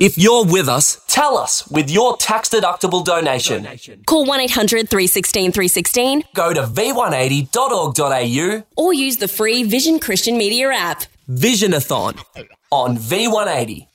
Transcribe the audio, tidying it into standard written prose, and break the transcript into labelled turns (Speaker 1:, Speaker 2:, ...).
Speaker 1: If you're with us, tell us with your tax-deductible donation.
Speaker 2: Call 1800 316 316
Speaker 1: Go to v180.org.au
Speaker 2: or use the free Vision Christian Media app.
Speaker 1: Visionathon on V180.